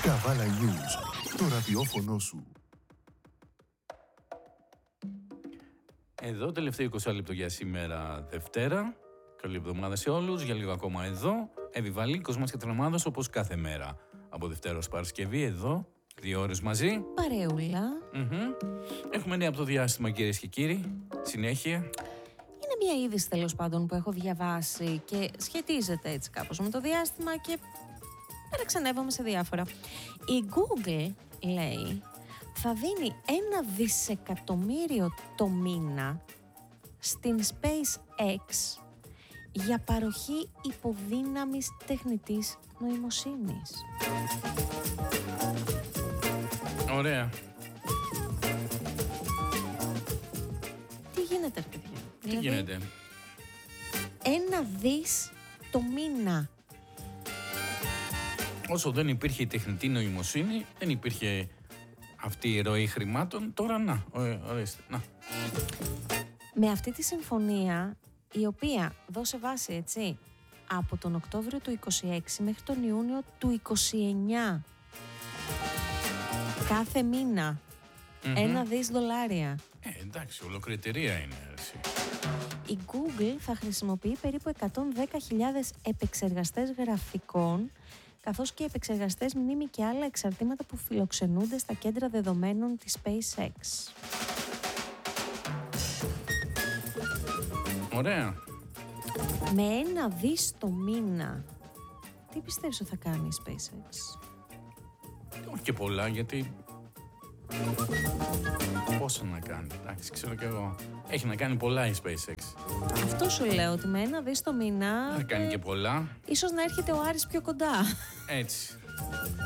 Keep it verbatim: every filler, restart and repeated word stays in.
Καβάλα News, το ραδιόφωνο σου. Εδώ τελευταίο είκοσι λεπτό για σήμερα Δευτέρα. Καλή εβδομάδα σε όλους. Για λίγο ακόμα εδώ. Εβιβαλή Κοσμάς και Τρομάδος όπως κάθε μέρα. Από Δευτέρα ως Παρασκευή εδώ. Δύο ώρες μαζί. Παρεούλα. Mm-hmm. Έχουμε νέα από το διάστημα, κυρίες και κύριοι. Συνέχεια. Είναι μια είδηση τέλος πάντων που έχω διαβάσει και σχετίζεται έτσι κάπως με το διάστημα και παραξενεύομαι σε διάφορα. Η Google λέει θα δίνει ένα δισεκατομμύριο το μήνα στην SpaceX για παροχή υποδύναμης τεχνητής νοημοσύνης. Ωραία. Τι γίνεται, ρε παιδιά? Τι δηλαδή, γίνεται? Ένα δις το μήνα. Όσο δεν υπήρχε η τεχνητή νοημοσύνη, δεν υπήρχε αυτή η ροή χρημάτων. Τώρα να, ορίστε, να. Με αυτή τη συμφωνία, η οποία δώσε βάση, έτσι, από τον Οκτώβριο του είκοσι έξι μέχρι τον Ιούνιο του είκοσι εννιά. Κάθε μήνα. Mm-hmm. Ένα δις δολάρια. Ε, εντάξει, ολοκληρωτηρία είναι. Εσύ. Η Google θα χρησιμοποιεί περίπου εκατόν δέκα χιλιάδες επεξεργαστές γραφικών, καθώς και επεξεργαστές μνήμη και άλλα εξαρτήματα που φιλοξενούνται στα κέντρα δεδομένων της SpaceX. Ωραία. Με ένα δις το μήνα, τι πιστεύεις ότι θα κάνει η SpaceX? Όχι και πολλά, γιατί πόσα να κάνει, εντάξει, ξέρω κι εγώ. Έχει να κάνει πολλά η SpaceX. Αυτό σου λέω, ότι με ένα δις το μήνα θα κάνει και πολλά. Ίσως να έρχεται ο Άρης πιο κοντά. Έτσι.